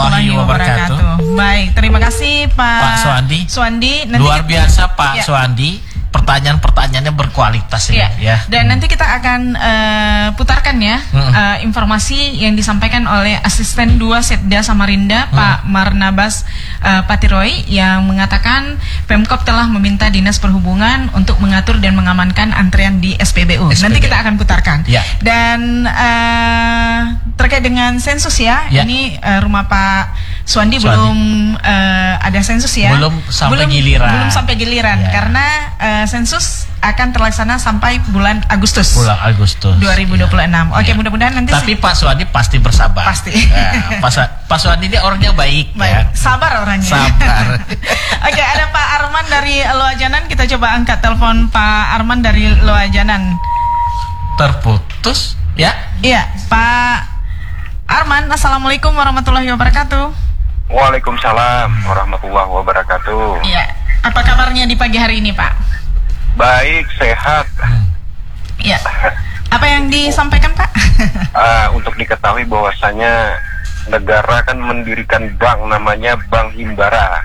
warahmatullahi wabarakatuh. Baik, terima kasih Pak Suwandi. Luar biasa Pak Suwandi. Pertanyaan-pertanyaannya berkualitas ini, ya. Dan nanti kita akan putarkan ya informasi yang disampaikan oleh Asisten 2 Setda Samarinda Pak Marnabas Patiroy yang mengatakan Pemkop telah meminta Dinas Perhubungan untuk mengatur dan mengamankan antrean di SPBU. Nanti kita akan putarkan. Dan terkait dengan sensus ya, ini rumah Pak Suwandi belum ada sensus ya. Belum sampai giliran. Karena sensus akan terlaksana sampai bulan Agustus. 2026. Oke, mudah-mudahan nanti. Tapi Pak Suwandi pasti bersabar. Pasti. Pak Suwandi ini orangnya baik. Ya. Sabar orangnya. Sabar. Oke, ada Pak Arman dari Loajanan. Kita coba angkat telepon Pak Arman dari Loajanan. Terputus, ya? Iya, Pak Arman. Assalamualaikum warahmatullahi wabarakatuh. Waalaikumsalam warahmatullahi wabarakatuh. Iya. Apa kabarnya di pagi hari ini, Pak? Baik, sehat. Ya. Apa yang disampaikan, Pak? Untuk diketahui bahwasanya negara kan mendirikan bank namanya Bank Himbara.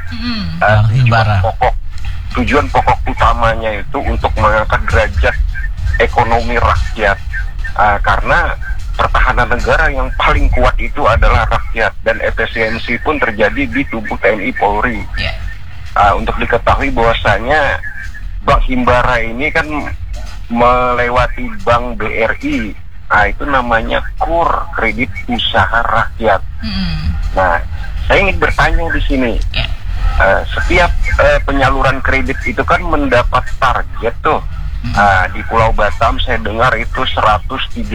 Tujuan pokok utamanya itu untuk mengangkat derajat ekonomi rakyat. Karena pertahanan negara yang paling kuat itu adalah rakyat, dan efisiensi pun terjadi di tubuh TNI Polri. Untuk diketahui bahwasanya Bank Himbara ini kan melewati Bank BRI, itu namanya KUR, Kredit Usaha Rakyat. Nah, saya ingin bertanya di sini, setiap penyaluran kredit itu kan mendapat target tuh. Di Pulau Batam saya dengar itu 138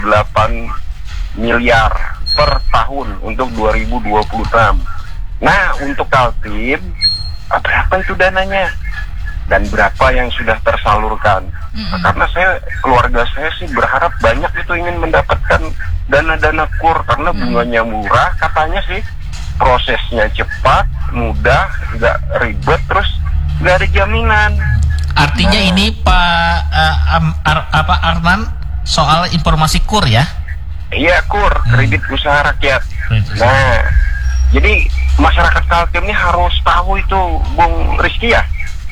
miliar per tahun untuk 2026. Nah, untuk Kaltim berapa itu dananya? Dan berapa yang sudah tersalurkan? Karena keluarga saya sih berharap banyak itu ingin mendapatkan dana-dana KUR karena bunganya murah, katanya sih prosesnya cepat, mudah, nggak ribet, terus nggak ada jaminan. Artinya ini Pak Arman soal informasi KUR ya? Iya, KUR, Kredit Usaha Rakyat. Nah, jadi masyarakat Kaltim ini harus tahu itu, Bung Rizky ya?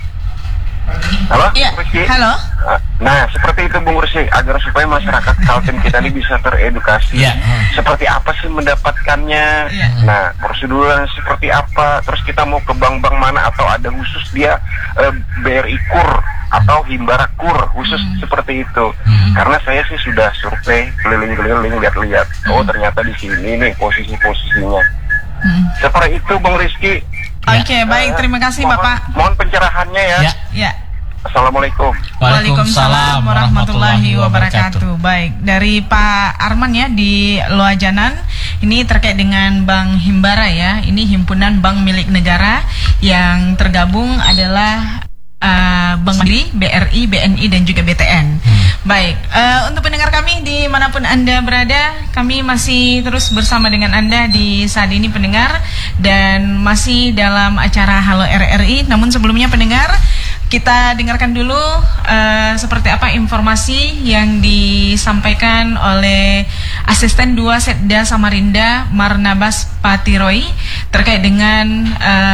Halo? Ya, halo. Nah, seperti itu Bung Rizky, agar supaya masyarakat Kaltim kita ini bisa teredukasi. Seperti apa sih mendapatkannya? Nah, prosedurnya seperti apa? Terus kita mau ke bank-bank mana, atau ada khusus dia BRI KUR atau Himbara KUR khusus seperti itu? Karena saya sih sudah survei keliling-keliling, lihat-lihat. Oh, ternyata di sini nih posisi-posisinya. Seperti itu Bung Rizky. Oke, baik, terima kasih Bapak. Mohon pencerahannya ya. Assalamualaikum. Waalaikumsalam warahmatullahi wabarakatuh. Baik, dari Pak Arman ya di Loajanan, ini terkait dengan Bank Himbara ya. Ini himpunan bank milik negara yang tergabung adalah Bank Mandiri, BRI, BNI, dan juga BTN. Baik, untuk pendengar kami dimanapun Anda berada, kami masih terus bersama dengan Anda di saat ini pendengar, dan masih dalam acara Halo RRI. Namun sebelumnya pendengar, kita dengarkan dulu seperti apa informasi yang disampaikan oleh Asisten 2 Setda Samarinda Marnabas Patiroy terkait dengan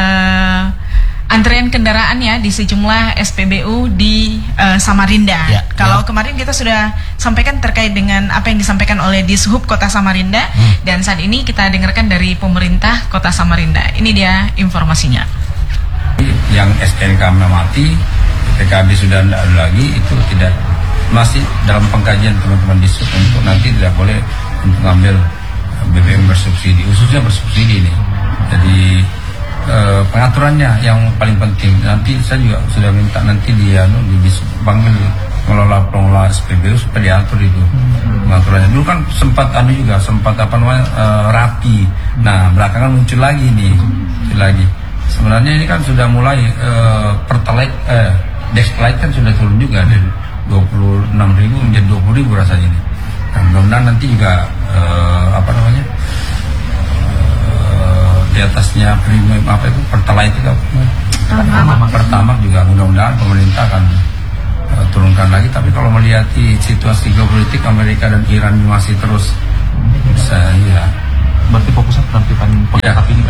antrean kendaraan ya di sejumlah SPBU di Samarinda. Kalau kemarin kita sudah sampaikan terkait dengan apa yang disampaikan oleh Dishub Kota Samarinda, dan saat ini kita dengarkan dari pemerintah Kota Samarinda. Ini dia informasinya. Yang STNK mati, PKB sudah tidak ada lagi, itu tidak, masih dalam pengkajian teman-teman Dishub untuk nanti tidak boleh untuk ngambil BBM bersubsidi, khususnya bersubsidi ini. Jadi pengaturannya yang paling penting. Nanti saya juga sudah minta nanti panggil pengelola SPBU supaya diatur itu pengaturannya. Dulu kan sempat rapi. Nah, belakangan muncul lagi nih. Sebenarnya ini kan sudah mulai Pertalite, Dexlite kan sudah turun juga dari 26.000 menjadi 20.000 rasanya ini. Nah, mudah-mudahan nanti juga di atasnya premium Pertalite itu Pertamax juga mudah-mudahan pemerintah akan turunkan lagi. Tapi kalau melihat situasi geopolitik Amerika dan Iran masih terus bisa berarti fokusnya penertiban pegawai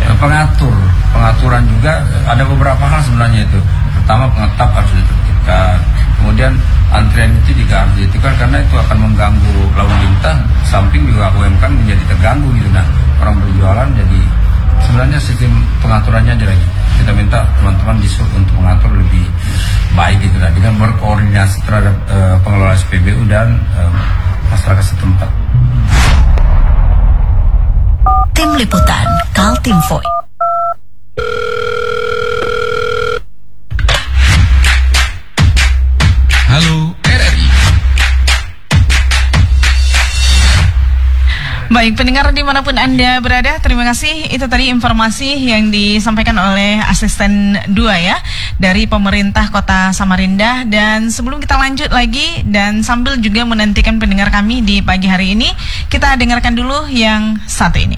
dan juga ada beberapa hal sebenarnya itu. Pertama, pengetap harus ditertibkan. Kemudian antrian itu juga harus ditertibkan karena itu akan mengganggu lalu lintas. Samping juga UMKM menjadi terganggu gitu. Nah, orang berjualan jadi sebenarnya sistem pengaturannya aja lagi. Kita minta teman-teman disuruh untuk mengatur lebih baik gitu lah, dengan berkoordinasi terhadap pengelola SPBU dan masyarakat setempat. Tim Liputan Kaltim Voice. Halo RRI. Baik, pendengar dimanapun Anda berada, terima kasih. Itu tadi informasi yang disampaikan oleh Asisten 2 ya, dari pemerintah Kota Samarinda. Dan sebelum kita lanjut lagi, dan sambil juga menantikan pendengar kami di pagi hari ini, kita dengarkan dulu yang satu ini.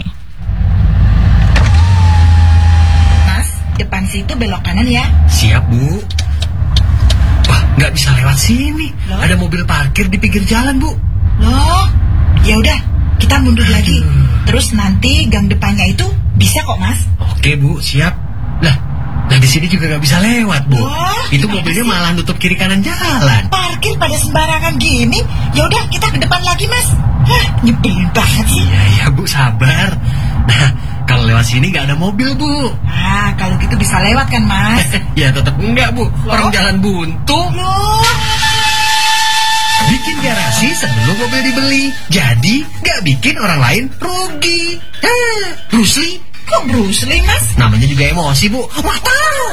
Mas, depan situ belok kanan ya. Siap, Bu. Wah, nggak bisa lewat sini. Loh? Ada mobil parkir di pinggir jalan, Bu. Loh, ya udah, kita mundur lagi. Terus nanti gang depannya itu bisa kok, Mas. Oke, Bu, siap. Lah di sini juga nggak bisa lewat, Bu. Wah, Itu mobilnya malah nutup kiri kanan jalan. Parkir pada sembarangan gini. Ya udah, kita ke depan lagi, Mas. Hah, nyebelin banget sih. Iya, Bu, sabar. Nah, kalau lewat sini nggak ada mobil, Bu. Nah, kalau gitu bisa lewat kan, Mas? Ya tetap enggak, Bu. Orang jalan buntu. Loh, Bikin garasi sebelum mobil dibeli. Jadi nggak bikin orang lain rugi. Bruce Lee. kok Bruce Lee, Mas? Namanya juga emosi, Bu. Wah, tahu.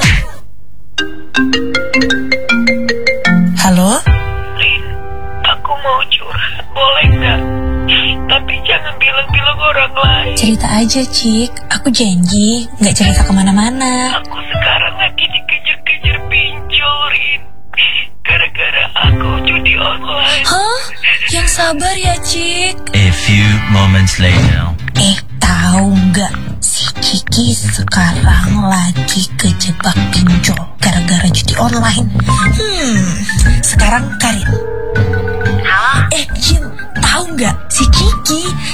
Halo? Lin, aku mau curhat, boleh nggak? Tapi jangan bilang-bilang orang lain. Cerita aja, Cik. Aku janji gak cerita kemana-mana. Aku sekarang lagi dikejar-kejar pinjol, Rin. Gara-gara aku judi online. Hah? Yang sabar ya, Cik. A few moments later. Tahu nggak? Si Kiki sekarang lagi kejebak pinjol gara-gara judi online. Sekarang Karin. Jin, tahu nggak? Si Kiki